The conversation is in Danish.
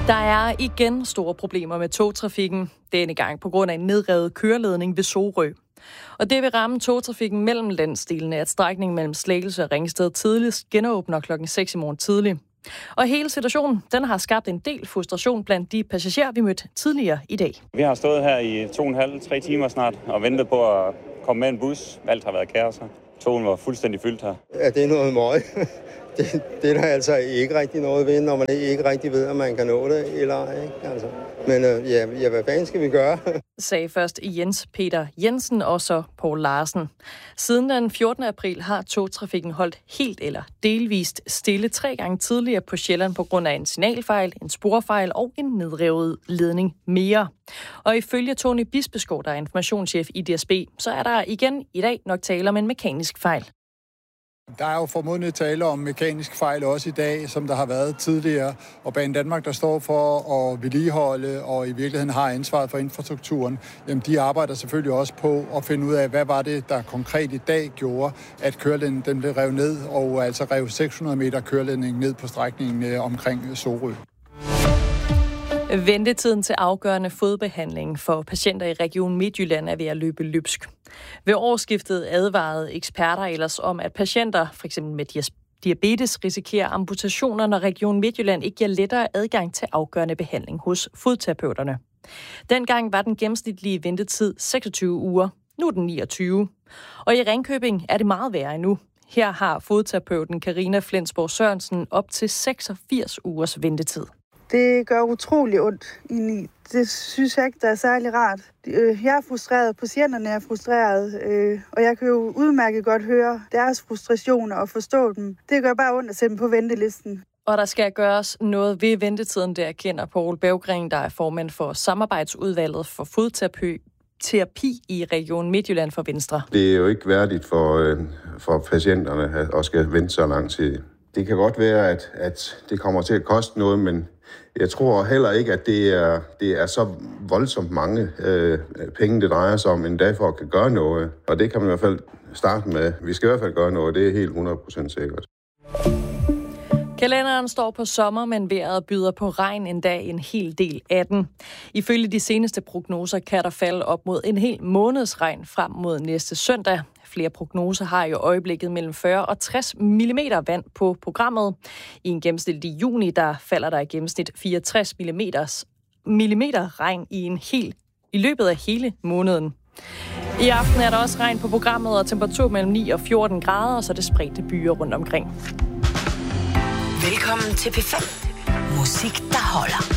Der er igen store problemer med togtrafikken. Denne gang på grund af en nedrevet køreledning ved Sorø. Og det vil ramme togtrafikken mellem landsdelene, at strækningen mellem Slagelse og Ringsted tidligst genåbner klokken 6 i morgen tidlig. Og hele situationen, den har skabt en del frustration blandt de passagerer, vi mødte tidligere i dag. Vi har stået her i 2,5-3 timer snart og ventet på at komme med en bus. Alt har været kaos her. Togen var fuldstændig fyldt her. Ja, det er noget møg. Det er der altså ikke rigtig noget ved, når man ikke rigtig ved, om man kan nå det eller ej. Altså. Men hvad fanden skal vi gøre? Sagde først Jens Peter Jensen og så Poul Larsen. Siden den 14. april har togtrafikken holdt helt eller delvist stille 3 gange tidligere på Sjælland på grund af en signalfejl, en sporfejl og en nedrevet ledning mere. Og ifølge Tony Bispeskov, der er informationschef i DSB, så er der igen i dag nok tale om en mekanisk fejl. Der er jo formodentlig tale om mekanisk fejl også i dag, som der har været tidligere. Og Banedanmark, der står for at vedligeholde og i virkeligheden har ansvaret for infrastrukturen, jamen de arbejder selvfølgelig også på at finde ud af, hvad var det, der konkret i dag gjorde, at køreledningen den blev revet ned, og altså rev 600 meter køreledning ned på strækningen omkring Sorø. Ventetiden til afgørende fodbehandling for patienter i Region Midtjylland er ved at løbe løbsk. Ved årsskiftet advarede eksperter ellers om, at patienter, f.eks. med diabetes, risikerer amputationer, når Region Midtjylland ikke giver lettere adgang til afgørende behandling hos fodterapeuterne. Dengang var den gennemsnitlige ventetid 26 uger. Nu er den 29. Og i Ringkøbing er det meget værre endnu. Her har fodterapeuten Karina Flensborg Sørensen op til 86 ugers ventetid. Det gør utrolig ondt indeni. Det synes jeg ikke, der er særlig rart. Jeg er frustreret, patienterne er frustreret, og jeg kan jo udmærket godt høre deres frustrationer og forstå dem. Det gør bare ondt at sætte dem på ventelisten. Og der skal gøres noget ved ventetiden, det erkender Poul Berggren, der er formand for samarbejdsudvalget for fodterapi i Region Midtjylland for Venstre. Det er jo ikke værdigt for patienterne at skal vente så lang tid. Det kan godt være, at det kommer til at koste noget, men jeg tror heller ikke, at det er så voldsomt mange penge, det drejer sig om, en dag for at kan gøre noget. Og det kan man i hvert fald starte med. Vi skal i hvert fald gøre noget, det er helt 100% sikkert. Kalenderen står på sommer, men vejret byder på regn en dag en hel del af den. Ifølge de seneste prognoser kan der falde op mod en hel måneds regn frem mod næste søndag. Flere prognoser har i øjeblikket mellem 40 og 60 mm vand på programmet. I en gennemsnitlig juni, der falder der i gennemsnit 64 millimeter regn i løbet af hele måneden. I aften er der også regn på programmet og temperatur mellem 9 og 14 grader, og så er det spredte byer rundt omkring. Velkommen til P5. Musik, der holder.